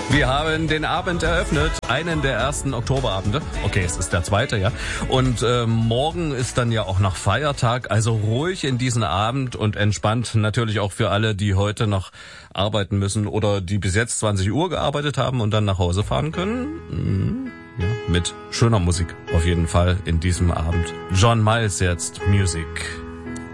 Wir haben den Abend eröffnet, einen der ersten Oktoberabende. Okay, es ist der zweite, ja. Und morgen ist dann ja auch noch Feiertag, also ruhig in diesen Abend und entspannt natürlich auch für alle, die heute noch arbeiten müssen oder die bis jetzt 20 Uhr gearbeitet haben und dann nach Hause fahren können. Ja, mit schöner Musik auf jeden Fall in diesem Abend. John Miles jetzt, Music.